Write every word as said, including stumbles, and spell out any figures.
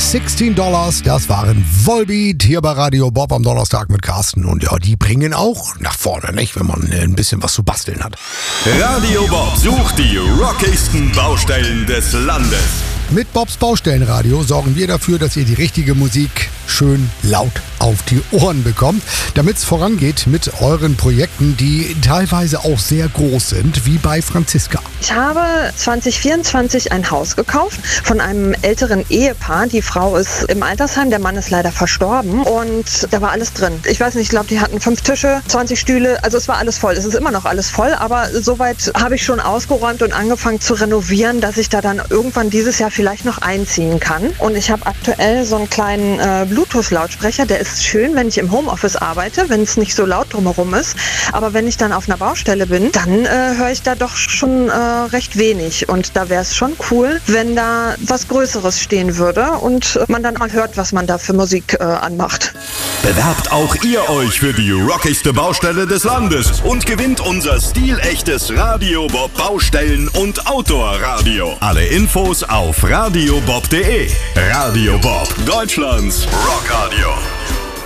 sechzehn Dollars, das waren Volbeat hier bei Radio Bob am Donnerstag mit Carsten. Und ja, die bringen auch nach vorne, nicht, wenn man ein bisschen was zu basteln hat. Radio Bob sucht die rockigsten Baustellen des Landes. Mit Bobs Baustellenradio sorgen wir dafür, dass ihr die richtige Musik schön laut auf die Ohren bekommt, damit es vorangeht mit euren Projekten, die teilweise auch sehr groß sind, wie bei Franziska. Ich habe zwanzig vierundzwanzig ein Haus gekauft von einem älteren Ehepaar. Die Frau ist im Altersheim, der Mann ist leider verstorben und da war alles drin. Ich weiß nicht, ich glaube, die hatten fünf Tische, zwanzig Stühle, also es war alles voll. Es ist immer noch alles voll, aber soweit habe ich schon ausgeräumt und angefangen zu renovieren, dass ich da dann irgendwann dieses Jahr vielleicht noch einziehen kann. Und ich habe aktuell so einen kleinen äh, Bluetooth-Lautsprecher, der ist schön, wenn ich im Homeoffice arbeite, wenn es nicht so laut drumherum ist. Aber wenn ich dann auf einer Baustelle bin, dann äh, höre ich da doch schon äh, recht wenig. Und da wäre es schon cool, wenn da was Größeres stehen würde und man dann mal hört, was man da für Musik äh, anmacht. Bewerbt auch ihr euch für die rockigste Baustelle des Landes und gewinnt unser stilechtes Radio Bob Baustellen- und Outdoor-Radio. Alle Infos auf radiobob punkt de. Radio Bob, Deutschlands Rockradio.